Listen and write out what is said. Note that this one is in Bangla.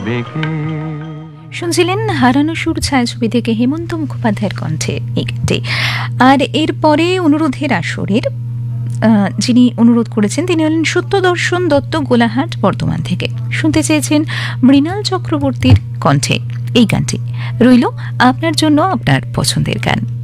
বেঁকে। শুনছিলেন হারানো সুর ছায়াছবি থেকে হেমন্ত মুখোপাধ্যায়ের কণ্ঠে এই গানটি। আর এরপরে অনুরোধের আসরের যিনি অনুরোধ করেছেন তিনি হলেন সত্যদর্শন দত্ত, গোলাহাট, বর্ধমান থেকে। শুনতে চেয়েছেন মৃণাল চক্রবর্তীর কণ্ঠে এই গানটি। রইল আপনার জন্য আপনার পছন্দের গান।